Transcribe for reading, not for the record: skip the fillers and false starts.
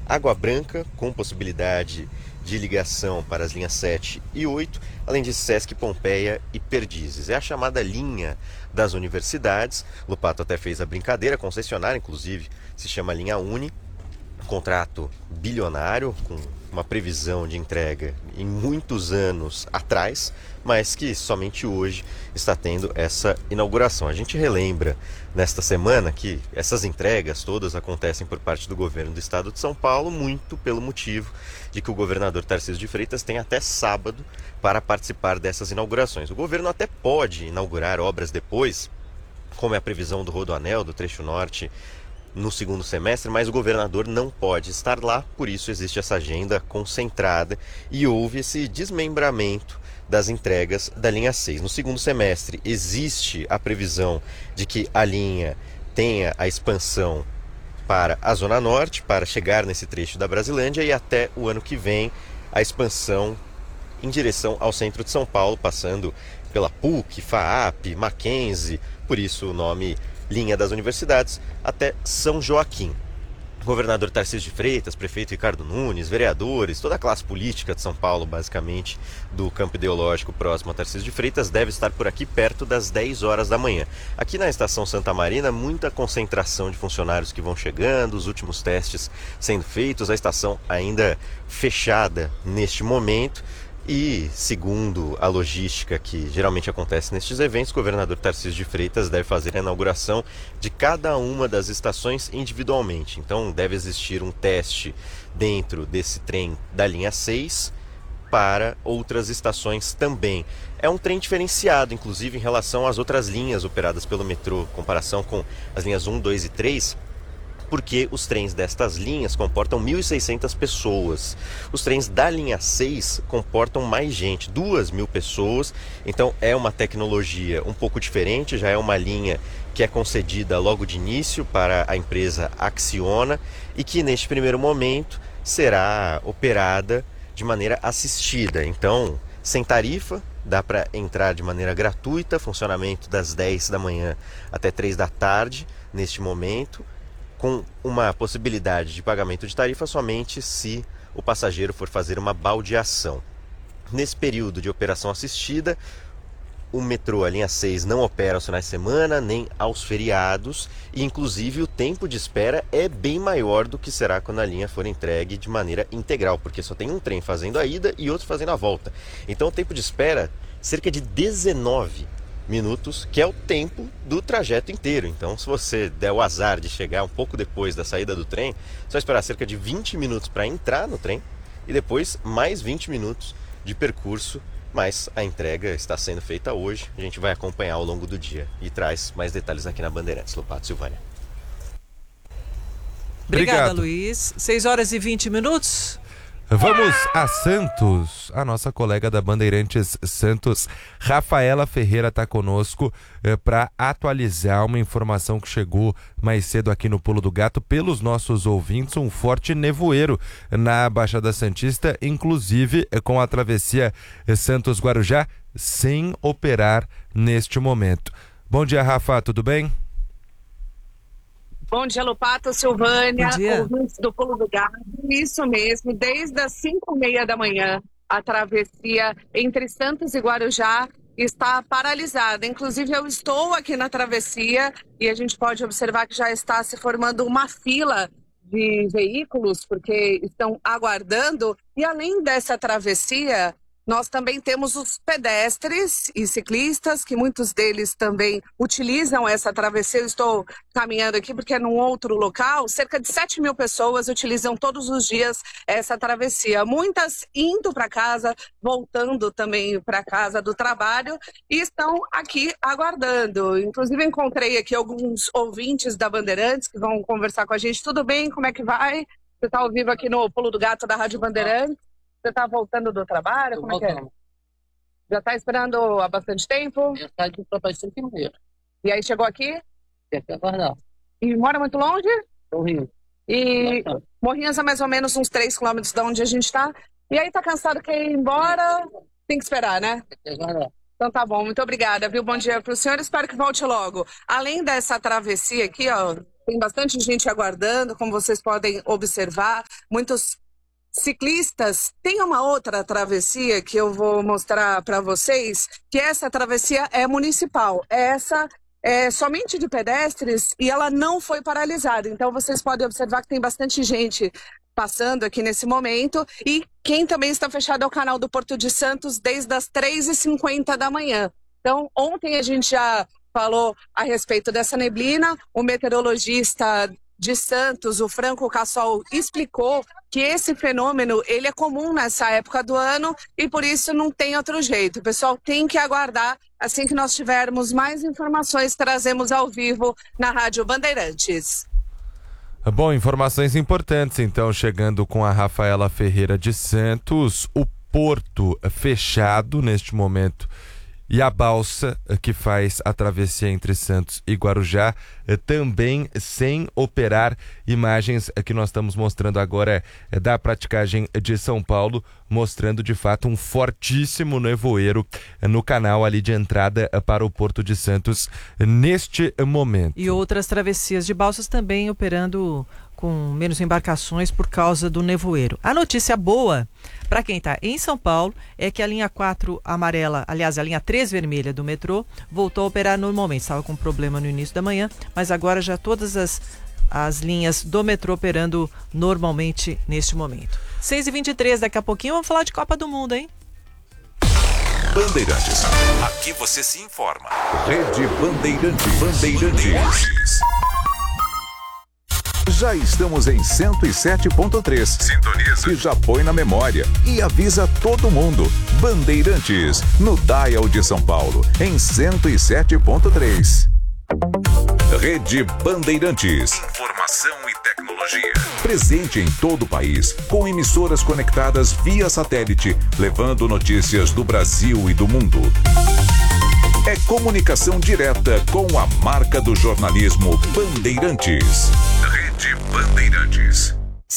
Água Branca, com possibilidade de ligação para as linhas 7 e 8, além de Sesc Pompeia e Perdizes. É a chamada linha das universidades. Lopato até fez a brincadeira, a concessionária, inclusive, se chama Linha Uni. Contrato bilionário, com uma previsão de entrega em muitos anos atrás, mas que somente hoje está tendo essa inauguração. A gente relembra nesta semana que essas entregas todas acontecem por parte do governo do estado de São Paulo, muito pelo motivo de que o governador Tarcísio de Freitas tem até sábado para participar dessas inaugurações. O governo até pode inaugurar obras depois, como é a previsão do Rodoanel, do trecho norte, no segundo semestre, mas o governador não pode estar lá, por isso existe essa agenda concentrada e houve esse desmembramento das entregas da linha 6. No segundo semestre existe a previsão de que a linha tenha a expansão para a Zona Norte, para chegar nesse trecho da Brasilândia, e até o ano que vem a expansão em direção ao centro de São Paulo, passando pela PUC, FAAP, Mackenzie, por isso o nome Linha das Universidades, até São Joaquim. Governador Tarcísio de Freitas, prefeito Ricardo Nunes, vereadores, toda a classe política de São Paulo, basicamente, do campo ideológico próximo a Tarcísio de Freitas, deve estar por aqui perto das 10 horas da manhã. Aqui na Estação Santa Marina, muita concentração de funcionários que vão chegando, os últimos testes sendo feitos, a estação ainda fechada neste momento. E, segundo a logística que geralmente acontece nestes eventos, o governador Tarcísio de Freitas deve fazer a inauguração de cada uma das estações individualmente. Então, deve existir um teste dentro desse trem da linha 6 para outras estações também. É um trem diferenciado, inclusive, em relação às outras linhas operadas pelo metrô, em comparação com as linhas 1, 2 e 3, porque os trens destas linhas comportam 1.600 pessoas. Os trens da linha 6 comportam mais gente, 2.000 pessoas. Então é uma tecnologia um pouco diferente, já é uma linha que é concedida logo de início para a empresa Acciona e que neste primeiro momento será operada de maneira assistida. Então, sem tarifa, dá para entrar de maneira gratuita, funcionamento das 10 da manhã até 3 da tarde neste momento, com uma possibilidade de pagamento de tarifa somente se o passageiro for fazer uma baldeação. Nesse período de operação assistida, o metrô, a linha 6, não opera aos finais de semana, nem aos feriados, e inclusive o tempo de espera é bem maior do que será quando a linha for entregue de maneira integral, porque só tem um trem fazendo a ida e outro fazendo a volta. Então o tempo de espera, cerca de 19 minutos, que é o tempo do trajeto inteiro. Então, se você der o azar de chegar um pouco depois da saída do trem, você vai esperar cerca de 20 minutos para entrar no trem e depois mais 20 minutos de percurso, mas a entrega está sendo feita hoje. A gente vai acompanhar ao longo do dia e traz mais detalhes aqui na Bandeirantes. Lopato, Silvânia. Obrigada, Luiz. 6 horas e 20 minutos. Vamos a Santos. A nossa colega da Bandeirantes Santos, Rafaela Ferreira, está conosco para atualizar uma informação que chegou mais cedo aqui no Pulo do Gato pelos nossos ouvintes. Um forte nevoeiro na Baixada Santista, inclusive com a travessia Santos-Guarujá sem operar neste momento. Bom dia, Rafa, tudo bem? Bom dia, Lopato, Silvânia, Bom dia. ouvintes do Pulo do Gato. Isso mesmo, desde as 5h30 da manhã, a travessia entre Santos e Guarujá está paralisada. Inclusive, eu estou aqui na travessia e a gente pode observar que já está se formando uma fila de veículos, porque estão aguardando. E além dessa travessia, nós também temos os pedestres e ciclistas, que muitos deles também utilizam essa travessia. Eu estou caminhando aqui porque é num outro local. Cerca de 7.000 pessoas utilizam todos os dias essa travessia. Muitas indo para casa, voltando também para casa do trabalho e estão aqui aguardando. Inclusive, encontrei aqui alguns ouvintes da Bandeirantes que vão conversar com a gente. Tudo bem? Como é que vai? Você está ao vivo aqui no Pulo do Gato da Rádio Bandeirantes. Você está voltando do trabalho? Como é que é? Já está esperando há bastante tempo? Já está aqui para bastante tempo. E aí chegou aqui? Tem que aguardar. E mora muito longe? No Rio. E Morrinhos é mais ou menos uns 3 quilômetros de onde a gente está. E aí tá cansado, quer ir embora? Tem que esperar, né? Tem que aguardar. Então tá bom, muito obrigada, viu? Bom dia para o senhor, espero que volte logo. Além dessa travessia aqui, ó, tem bastante gente aguardando, como vocês podem observar, muitos ciclistas. Tem uma outra travessia que eu vou mostrar para vocês, que essa travessia é municipal. Essa é somente de pedestres e ela não foi paralisada. Então vocês podem observar que tem bastante gente passando aqui nesse momento, e quem também está fechado é o canal do Porto de Santos desde as 3h50 da manhã. Então, ontem a gente já falou a respeito dessa neblina, o meteorologista de Santos, o Franco Cassol, explicou que esse fenômeno ele é comum nessa época do ano e por isso não tem outro jeito. O pessoal tem que aguardar. Assim que nós tivermos mais informações, trazemos ao vivo na Rádio Bandeirantes. Bom, informações importantes, então, chegando com a Rafaela Ferreira de Santos, o porto fechado neste momento e a balsa que faz a travessia entre Santos e Guarujá também sem operar. Imagens que nós estamos mostrando agora da praticagem de São Paulo, mostrando de fato um fortíssimo nevoeiro no canal ali de entrada para o Porto de Santos neste momento. E outras travessias de balsas também operando com menos embarcações por causa do nevoeiro. A notícia boa para quem está em São Paulo é que a linha 4 amarela, aliás, a linha 3 vermelha do metrô, voltou a operar normalmente. Estava com problema no início da manhã, mas agora já todas as linhas do metrô operando normalmente neste momento. 6h23, daqui a pouquinho vamos falar de Copa do Mundo, hein? Bandeirantes. Aqui você se informa. Rede Bandeirantes. Já estamos em 107.3. Sintoniza. E já põe na memória. E avisa todo mundo. Bandeirantes, no Dial de São Paulo, em 107.3. Rede Bandeirantes. Informação e tecnologia. Presente em todo o país, com emissoras conectadas via satélite, levando notícias do Brasil e do mundo. É comunicação direta com a marca do jornalismo Bandeirantes. Rede Bandeirantes.